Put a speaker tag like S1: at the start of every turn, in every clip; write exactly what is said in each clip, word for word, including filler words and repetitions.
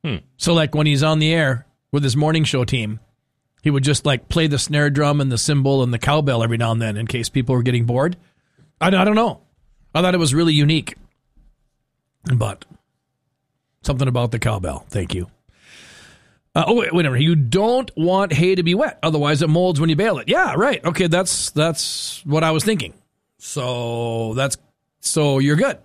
S1: Hmm.
S2: So like when he's on the air with his morning show team, he would just like play the snare drum and the cymbal and the cowbell every now and then in case people were getting bored. I, I don't know. I thought it was really unique. But something about the cowbell. Thank you. Uh, oh, wait, wait a minute. You don't want hay to be wet. Otherwise, it molds when you bale it. Yeah, right. Okay, that's that's what I was thinking. So that's so you're good.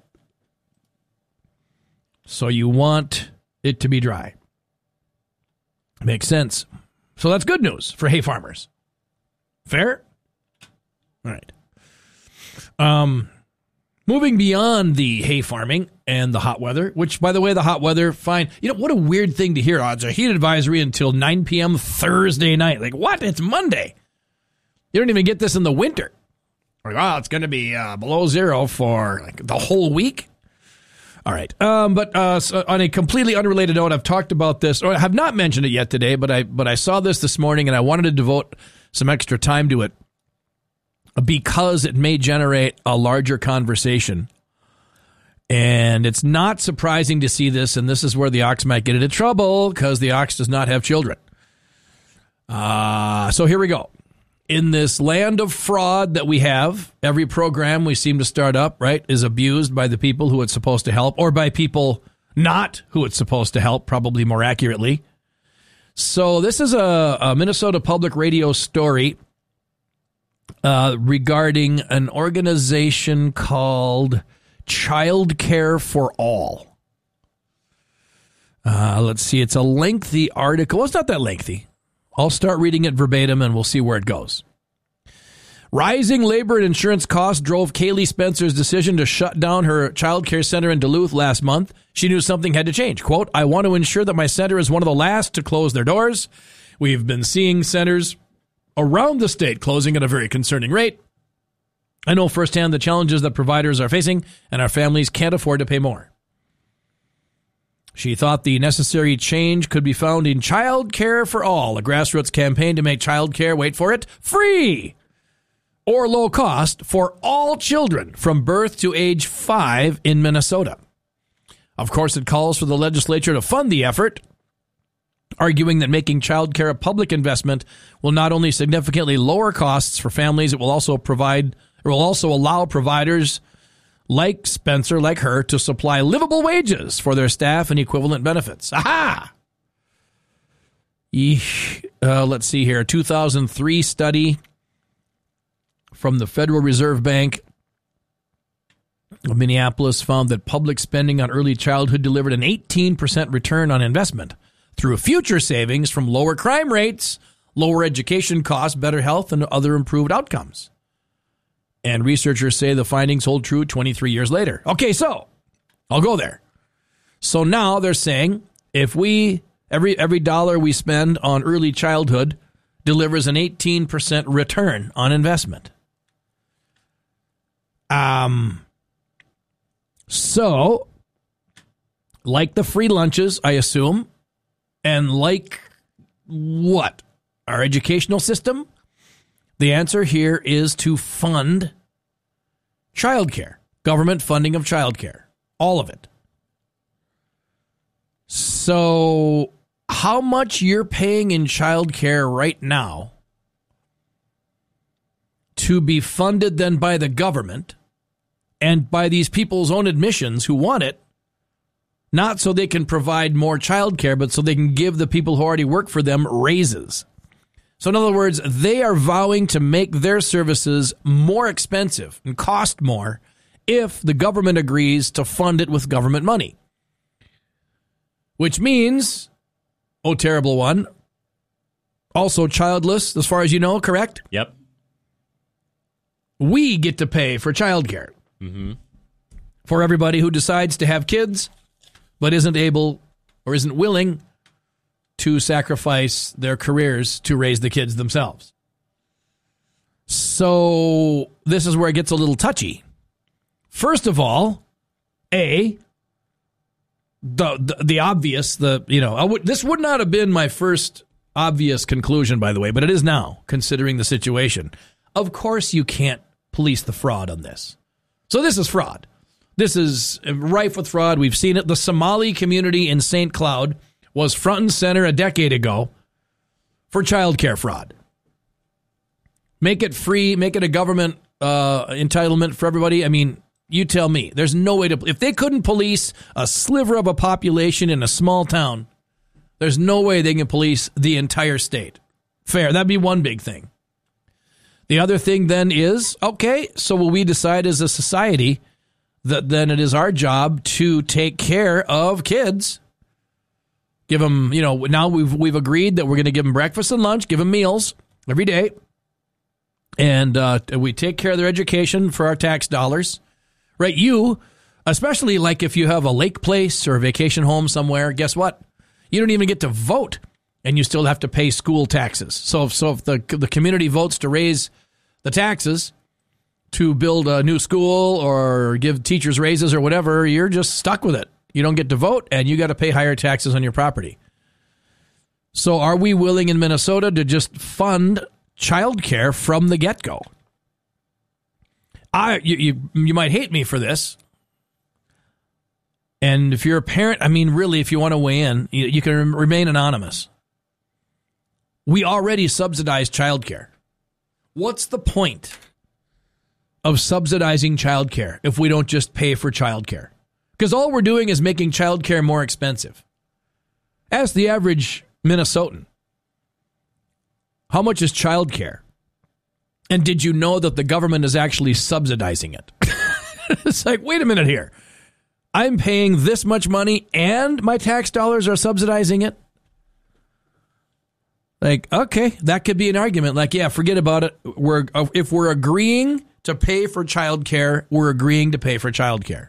S2: So you want it to be dry. Makes sense. So that's good news for hay farmers. Fair? All right. Um, moving beyond the hay farming and the hot weather, which, by the way, the hot weather, fine. You know, what a weird thing to hear. Oh, it's a heat advisory until nine p.m. Thursday night. Like, what? It's Monday. You don't even get this in the winter. Like, oh, it's going to be uh, below zero for like the whole week. All right. Um, but uh, so on a completely unrelated note, I've talked about this, or I have not mentioned it yet today, but I but I saw this this morning, and I wanted to devote some extra time to it because it may generate a larger conversation. And it's not surprising to see this, and this is where the ox might get into trouble because the ox does not have children. Uh, so here we go. In this land of fraud that we have, every program we seem to start up, right, is abused by the people who it's supposed to help, or by people not who it's supposed to help, probably more accurately. So this is a, a Minnesota Public Radio story uh, regarding an organization called Child Care for All. Uh, let's see, it's a lengthy article. Well, it's not that lengthy. I'll start reading it verbatim, and we'll see where it goes. Rising labor and insurance costs drove Kaylee Spencer's decision to shut down her child care center in Duluth last month. She knew something had to change. Quote, I want to ensure that my center is one of the last to close their doors. We've been seeing centers around the state closing at a very concerning rate. I know firsthand the challenges that providers are facing, and our families can't afford to pay more. She thought the necessary change could be found in Child Care for All, a grassroots campaign to make child care, wait for it, free or low cost for all children from birth to age five in Minnesota. Of course, it calls for the legislature to fund the effort, arguing that making child care a public investment will not only significantly lower costs for families, it will also provide, or will also allow providers like Spencer, like her, to supply livable wages for their staff and equivalent benefits. Aha! Eesh. Uh, let's see here. A two thousand three study from the Federal Reserve Bank of Minneapolis found that public spending on early childhood delivered an eighteen percent return on investment through future savings from lower crime rates, lower education costs, better health, and other improved outcomes. And researchers say the findings hold true twenty-three years later. Okay, so I'll go there. So now they're saying if we every every dollar we spend on early childhood delivers an eighteen percent return on investment. Um. So, like the free lunches, I assume, and like what? Our educational system? The answer here is to fund childcare, government funding of childcare, all of it. So how much you're paying in childcare right now to be funded then by the government and by these people's own admissions who want it, not so they can provide more childcare, but so they can give the people who already work for them raises. So in other words, they are vowing to make their services more expensive and cost more if the government agrees to fund it with government money. Which means, oh, terrible one, also childless, as far as you know, correct?
S1: Yep.
S2: We get to pay for childcare.
S1: Mm-hmm.
S2: For everybody who decides to have kids, but isn't able or isn't willing to sacrifice their careers to raise the kids themselves. So this is where it gets a little touchy. First of all, A, the the, the obvious, the you know, I would, this would not have been my first obvious conclusion, by the way, but it is now, considering the situation. Of course you can't police the fraud on this. So this is fraud. This is rife with fraud. We've seen it. The Somali community in Saint Cloud was front and center a decade ago for childcare fraud. Make it free, make it a government uh, entitlement for everybody. I mean, you tell me. There's no way to... If they couldn't police a sliver of a population in a small town, there's no way they can police the entire state. Fair. That'd be one big thing. The other thing then is, okay, so will we decide as a society that then it is our job to take care of kids? Give them, you know, now we've we've agreed that we're going to give them breakfast and lunch, give them meals every day. And uh, we take care of their education for our tax dollars. Right? You, especially like if you have a lake place or a vacation home somewhere, guess what? You don't even get to vote, and you still have to pay school taxes. So if, so if the, the community votes to raise the taxes to build a new school or give teachers raises or whatever, you're just stuck with it. You don't get to vote, and you got to pay higher taxes on your property. So are we willing in Minnesota to just fund childcare from the get-go? I you, you you might hate me for this. And if you're a parent, I mean, really, if you want to weigh in, you, you can remain anonymous. We already subsidize childcare. What's the point of subsidizing childcare if we don't just pay for childcare? Because all we're doing is making childcare more expensive. Ask the average Minnesotan, how much is childcare? And did you know that the government is actually subsidizing it? It's like, wait a minute here. I'm paying this much money and my tax dollars are subsidizing it? Like, okay, that could be an argument. Like, yeah, forget about it. We're if we're agreeing to pay for childcare, we're agreeing to pay for childcare.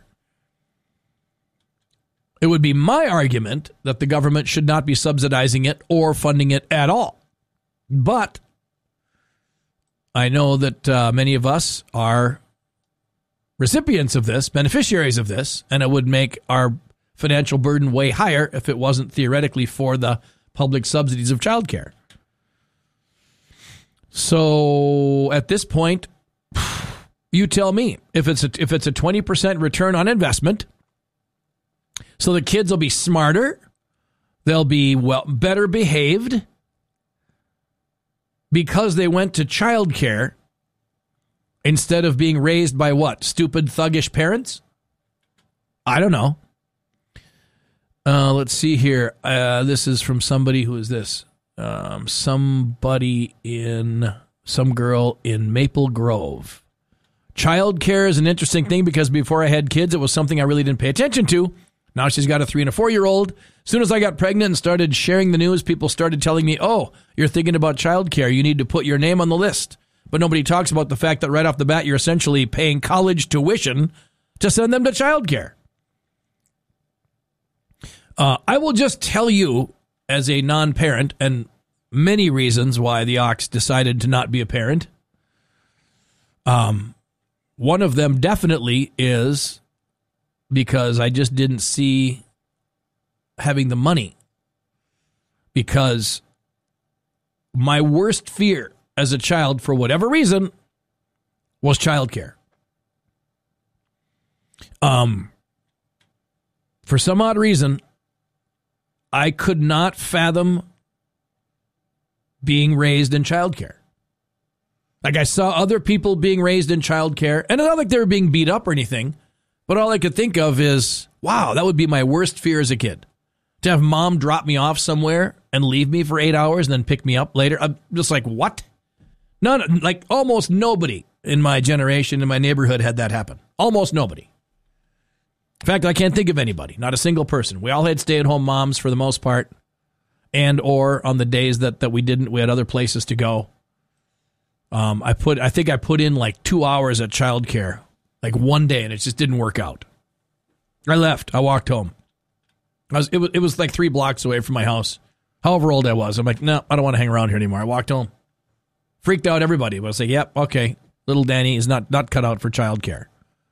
S2: It would be my argument that the government should not be subsidizing it or funding it at all. But I know that uh, many of us are recipients of this, beneficiaries of this, and it would make our financial burden way higher if it wasn't theoretically for the public subsidies of childcare. So at this point, you tell me if it's a, if it's a twenty percent return on investment, so the kids will be smarter, they'll be well better behaved, because they went to childcare instead of being raised by what? Stupid, thuggish parents? I don't know. Uh, let's see here. Uh, this is from somebody who is this? Um, somebody in, some girl in Maple Grove. Childcare is an interesting thing because before I had kids, it was something I really didn't pay attention to. Now she's got a three and a four-year-old. As soon as I got pregnant and started sharing the news, people started telling me, oh, you're thinking about childcare. You need to put your name on the list. But nobody talks about the fact that right off the bat, you're essentially paying college tuition to send them to childcare. Uh, I will just tell you, as a non-parent, and many reasons why the Ox decided to not be a parent. Um, one of them definitely is because I just didn't see having the money. Because my worst fear as a child, for whatever reason, was childcare. Um, for some odd reason, I could not fathom being raised in childcare. Like, I saw other people being raised in childcare, and it's not like they were being beat up or anything, but all I could think of is, wow, that would be my worst fear as a kid. To have mom drop me off somewhere and leave me for eight hours and then pick me up later. I'm just like, what? None, like almost nobody in my generation, in my neighborhood, had that happen. Almost nobody. In fact, I can't think of anybody, not a single person. We all had stay-at-home moms for the most part, and or on the days that, that we didn't, we had other places to go. Um, I put, I think I put in like two hours at childcare, like one day, and it just didn't work out. I left. I walked home. I was, it was, it was like three blocks away from my house. However old I was, I'm like, no, I don't want to hang around here anymore. I walked home. Freaked out everybody. But I was like, yep, okay, little Danny is not, not cut out for childcare.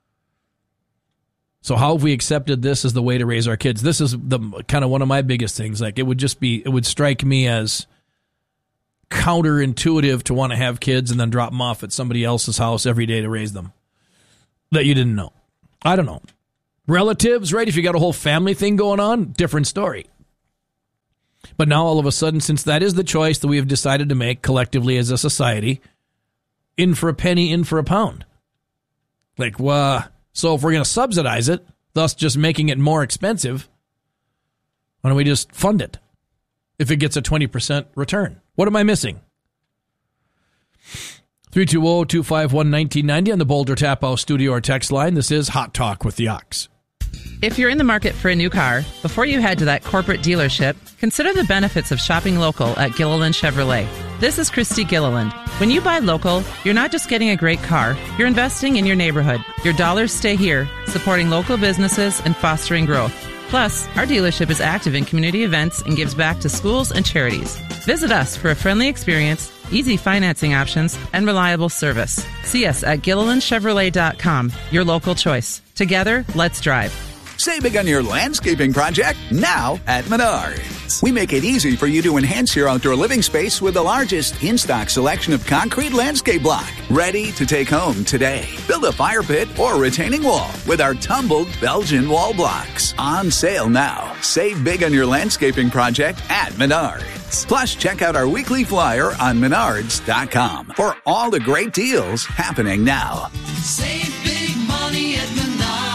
S2: So how have we accepted this as the way to raise our kids? This is the kind of one of my biggest things. Like, it would just be, it would strike me as counterintuitive to want to have kids and then drop them off at somebody else's house every day to raise them that you didn't know. I don't know. Relatives, right? If you got a whole family thing going on, different story. But now all of a sudden, since that is the choice that we have decided to make collectively as a society, in for a penny, in for a pound. Like, well, so if we're going to subsidize it, thus just making it more expensive, why don't we just fund it if it gets a twenty percent return? What am I missing? three two zero, two five one, one nine nine zero on the Boulder Tap House studio or text line. This is Hot Talk with the Ox.
S1: If you're in the market for a new car, before you head to that corporate dealership, consider the benefits of shopping local at Gilliland Chevrolet. This is Christy Gilliland. When you buy local, you're not just getting a great car, you're investing in your neighborhood. Your dollars stay here, supporting local businesses and fostering growth. Plus, our dealership is active in community events and gives back to schools and charities. Visit us for a friendly experience, easy financing options, and reliable service. See us at Gilliland Chevrolet dot com, your local choice. Together, let's drive.
S3: Save big on your landscaping project now at Menards. We make it easy for you to enhance your outdoor living space with the largest in-stock selection of concrete landscape block. Ready to take home today. Build a fire pit or retaining wall with our tumbled Belgian wall blocks. On sale now. Save big on your landscaping project at Menards. Plus, check out our weekly flyer on Menards dot com for all the great deals happening now.
S4: Save big money at Menards.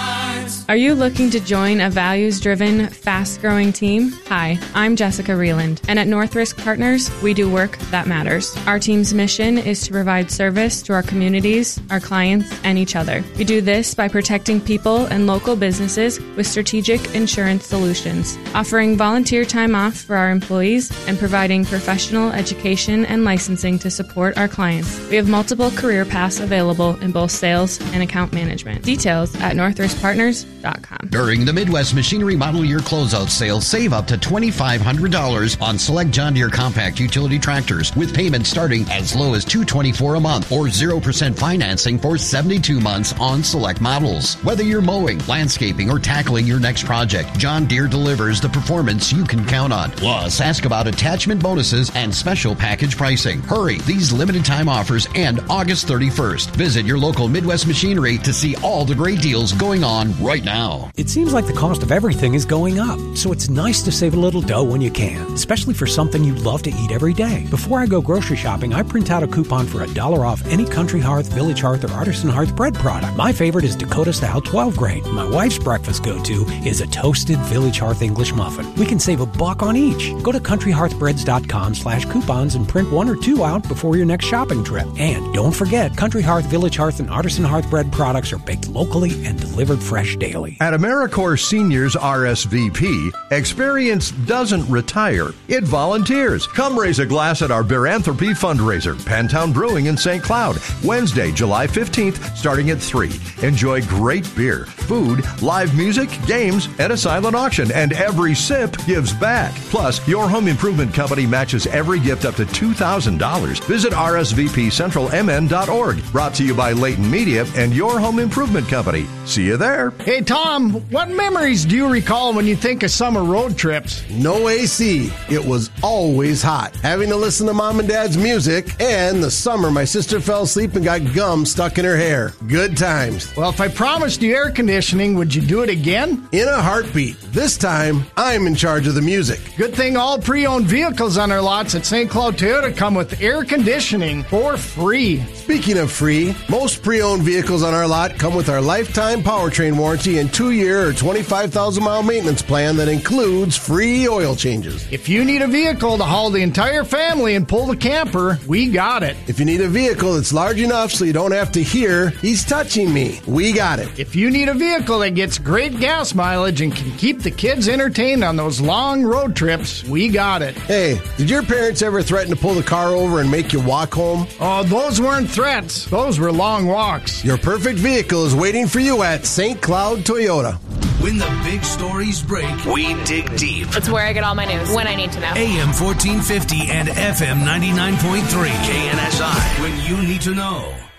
S5: Are you looking to join a values-driven, fast-growing team? Hi, I'm Jessica Reeland, and at North Risk Partners, we do work that matters. Our team's mission is to provide service to our communities, our clients, and each other. We do this by protecting people and local businesses with strategic insurance solutions, offering volunteer time off for our employees, and providing professional education and licensing to support our clients. We have multiple career paths available in both sales and account management. Details at north risk partners dot com.
S6: During the Midwest Machinery Model Year Closeout Sale, save up to two thousand five hundred dollars on select John Deere compact utility tractors with payments starting as low as two hundred twenty-four dollars a month or zero percent financing for seventy-two months on select models. Whether you're mowing, landscaping, or tackling your next project, John Deere delivers the performance you can count on. Plus, ask about attachment bonuses and special package pricing. Hurry, these limited time offers end August thirty-first. Visit your local Midwest Machinery to see all the great deals going on right now.
S7: It seems like the cost of everything is going up, so it's nice to save a little dough when you can, especially for something you love to eat every day. Before I go grocery shopping, I print out a coupon for a dollar off any Country Hearth, Village Hearth, or Artisan Hearth bread product. My favorite is Dakota Style twelve grain. My wife's breakfast go-to is a toasted Village Hearth English muffin. We can save a buck on each. Go to country hearth breads dot com slash coupons and print one or two out before your next shopping trip. And don't forget, Country Hearth, Village Hearth, and Artisan Hearth bread products are baked locally and delivered fresh daily.
S8: At AmeriCorps Seniors R S V P, experience doesn't retire, it volunteers. Come raise a glass at our Beeranthropy fundraiser, Pantown Brewing in Saint Cloud, Wednesday, July fifteenth, starting at three. Enjoy great beer, food, live music, games, and a silent auction, and every sip gives back. Plus, your home improvement company matches every gift up to two thousand dollars. Visit R S V P central M N dot org. Brought to you by Leighton Media and your home improvement company. See you there.
S9: Hey, Tom, what memories do you recall when you think of summer road trips?
S10: No A C. It was always hot. Having to listen to Mom and Dad's music, and the summer my sister fell asleep and got gum stuck in her hair. Good times.
S9: Well, if I promised you air conditioning, would you do it again?
S10: In a heartbeat. This time, I'm in charge of the music.
S9: Good thing all pre-owned vehicles on our lots at Saint Cloud Toyota come with air conditioning for free.
S10: Speaking of free, most pre-owned vehicles on our lot come with our lifetime powertrain warranty and two-year or twenty-five thousand mile maintenance plan that includes free oil changes.
S9: If you need a vehicle to haul the entire family and pull the camper, we got it.
S10: If you need a vehicle that's large enough so you don't have to hear, he's touching me, we got it.
S9: If you need a vehicle that gets great gas mileage and can keep the kids entertained on those long road trips, we got it.
S10: Hey, did your parents ever threaten to pull the car over and make you walk home?
S9: Oh, those weren't threats. Those were long walks.
S10: Your perfect vehicle is waiting for you at Saint Cloud Toyota.
S4: When the big stories break, we dig deep.
S11: It's where I get all my news, when I need to know.
S4: A M fourteen fifty and F M ninety-nine point three. K N S I, when you need to know.